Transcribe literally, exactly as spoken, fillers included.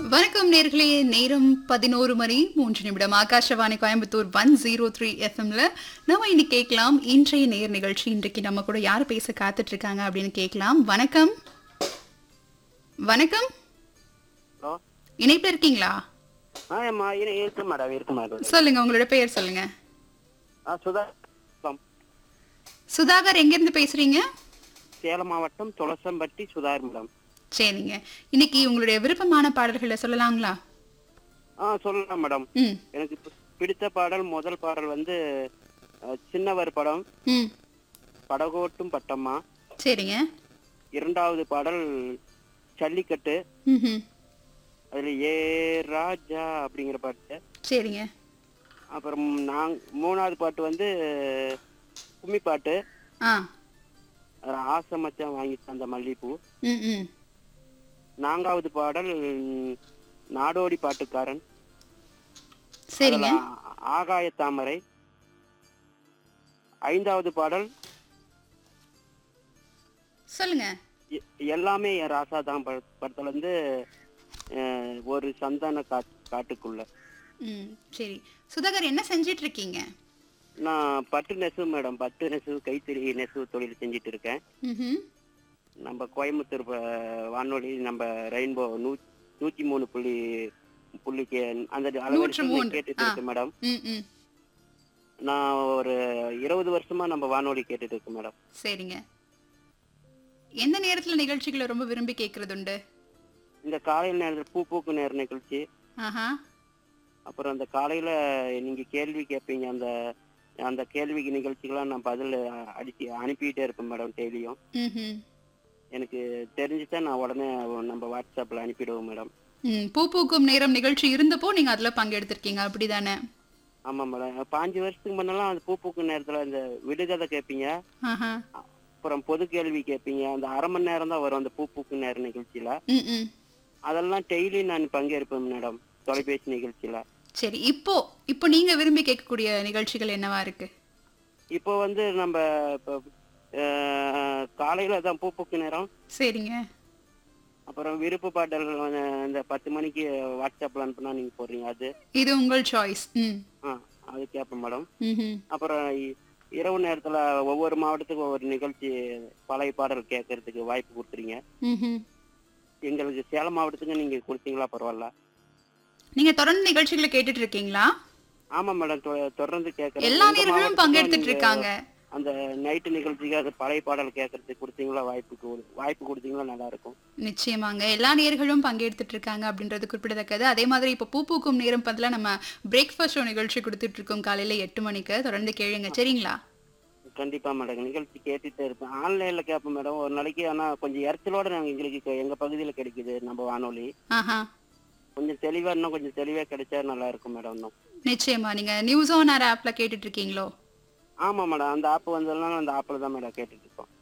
வணக்கம் நேர்களே, நேரம் பதினோரு மணி மூன்று நிமிடம். Akashvani Coimbatore one zero three எஃப்எம்ல நம்ம இன்னைக்கு கேட்கலாம் இன்றைய நேர் நிகழ்ச்சி. இன்றைக்கு நம்ம கூட யார் பேச காத்துட்டு இருக்காங்க அப்படின்னு கேட்கலாம். வணக்கம் வணக்கம் ஹலோ. இணைப்புல இருக்கீங்களா? ஆ ஏம்மா இரு இருக்கு மேடம் இருக்கு மேடம். சொல்லுங்க, உங்களோட பெயர் சொல்லுங்க. ஆ சுதா சுதாகர், எங்க இருந்து பேசுறீங்க? சேலம் மாவட்டம் துளசம்பட்டி சுதாகர் மேடம். சரிங்க, இன்னைக்கு உங்களுடைய விருப்பமான பாடல்களை சொல்லலாங்களா? ஆ சொல்லலாம் மேடம். ம் எனக்கு பி- பிடித்த பாடல் முதல் பாடல் வந்து அஹ், சின்னவர் படம் ம் படகோட்டும் பட்டம்மா. சரிங்க. இரண்டாவது பாடல் ஜல்லிக்கட்டு. ம் அதுல ஏ ராஜா அப்படிங்கிற பாட்டு. சரிங்க. அப்புறம் நாங் மூணாவது பாட்டு வந்து கும்மி பாட்டு. ஆ அதுல ஆசை மச்சான் வாங்கி தந்த மல்லிகைப்பூ. ம் ம் நான்காவது பாடல் நாடோடி பாட்டுக்காரன். சரிங்க. அதுல ஆகாய தாமரை. ஐந்தாவது பாடல் சொல்லுங்க. எ- எல்லாமே என் ராசா தான் படத்துல இருந்து அஹ், ஒரு சந்தான காட் காட்டுக்குள்ள. ம் சரி. சுதாகர், என்ன செஞ்சிட்டு இருக்கீங்க? நான் பட்டு நெசவு மேடம், பட்டு நெசவு கைத்தறி நெசவு தொழில் செஞ்சுட்டு இருக்கேன். ம்ஹும். நம்ம கோயம்புத்தூர் ப- வானொலி நம்ம ரெயின்போ நூ நூத்தி மூணு புள்ளி புள்ளிக்கு அந்த நூற்று அளவரிசையில் மூன்று. கேட்டுட்டு ஆ. இருக்கேன் மேடம். ம் ம் நான் ஒரு இருபது வருஷமா நம்ம வானொலி கேட்டுட்டு இருக்கேன் மேடம். சரிங்க. எந்த நேரத்துல நிகழ்ச்சிகளை ரொம்ப விரும்பி கேட்கறது உண்டு? இந்த காலையில் நேரத்தில் பூ பூக்கு நேர நிகழ்ச்சி. ஆஹா. அப்புறம் அந்த காலையில நீங்க கேள்வி கேட்பீங்க, அந்த அந்த கேள்விக்கு நிகழ்ச்சிகளாம் நான் பதில் அடிச்சு அனுப்பிட்டே இருப்பேன் மேடம் டெய்லியும். ம்ஹும். எனக்கு தெரிஞ்சுட்டா நான் உடனே நம்ம வாட்ஸ்அப்ல அனுப்பிடுவேன் மேடம். ம் பூ பூக்கும் நேரம் நிகழ்ச்சி இருந்தப்போ நீங்க அதுல பங்கெடுத்திருக்கீங்க, அப்படிதானே? ஆமா மேடம். பாஞ்சு வருஷத்துக்கு முன்னெல்லாம் அந்த பூ பூக்கு நேரத்துல இந்த விடுகதை கேட்பீங்க, ஆஹா. அப்புறம் பொது கேள்வி கேட்பீங்க. அந்த அரை மணி நேரம் தான் வரும் அந்த பூ பூக்கு நேர நிகழ்ச்சியில. ம் ம் அதெல்லாம் டெய்லி நான் பங்கேற்பேன் மேடம் தொலைபேசி நிகழ்ச்சியில. சரி. இப்போ இப்போ நீங்க விரும்பி கேட்கக்கூடிய நிகழ்ச்சிகள் என்னவா இருக்கு? இப்போ வந்து நம்ம இப்போ அஹ், காலையில தான் பூ பூக்கு நேரம். சரிங்க. அப்புறம் விருப்ப பாடல்கள் வந்து இந்த பத்து மணிக்கு வாட்ஸ்அப்ல அனுப்புனா நீங்க போடுறீங்க, அது இது உங்கள் சாய்ஸ். ம் ஆ அது கேட்பேன் மேடம். ம்ஹும். அப்புறம் இ- இரவு நேரத்துல ஒவ்வொரு மாவட்டத்துக்கும் ஒவ்வொரு நிகழ்ச்சி பழைய பாடல் கேட்கறதுக்கு வாய்ப்பு கொடுத்துறீங்க. ம்ஹும். எங்களுக்கு சேலம் மாவட்டத்துக்கு நீங்க கொடுத்தீங்களா பரவாயில்ல. நீங்க தொடர்ந்து நிகழ்ச்சிகளை கேட்டுட்டு இருக்கீங்களா? ஆமா மேடம், தொ- தொடர்ந்து கேட்கறேன். எல்லா உங்க நேர்களும் மாவட்டத்துக்கும் பங்கெடுத்துட்டு நீங்க இருக்காங்க. அந்த நைட்டு நிகழ்ச்சிக்கு அது பழைய பாடல் கேட்கறதுக்கு கொடுத்தீங்களா, வாய்ப்பு கொடு- வாய்ப்பு கொடுத்தீங்களா நல்லா இருக்கும். நிச்சயமாங்க, எல்லா நேர்களும் பங்கெடுத்துட்டு இருக்காங்க அப்படின்றது குறிப்பிடத்தக்கது. அதே மாதிரி இப்போ பூ பூக்கும் நேரம் பதில நம்ம பிரேக்ஃபாஸ்ட் ஷோ நிகழ்ச்சி கொடுத்துட்டு இருக்கோம் காலையில எட்டு மணிக்கு. தொடர்ந்து கேளுங்க, சரிங்களா? கண்டிப்பா மேடம், நிகழ்ச்சி கேட்டுட்டே இருப்பேன். ஆன்லைன்ல கேட்பேன் மேடம் ஒரு நாளைக்கு. ஆனா கொஞ்சம் இறைச்சலோட நாங்க எங்களுக்கு இங்க எங்க பகுதியில கிடைக்குது நம்ம வானொலி. ஆஹா. கொஞ்சம் தெளிவா இன்னும் கொஞ்சம் தெளிவா கிடைச்சா நல்லா இருக்கும் மேடம் இன்னும். நிச்சயமா. நீங்க நியூஸ் ஆன் ஏர் ஆப்ல கேட்டுட்டு இருக்கீங்களோ? ஆமா மேடம், அந்த ஆப் வந்ததுனால அந்த ஆப்ல தான் மேடம் கேட்டுட்டு இருக்கோம்.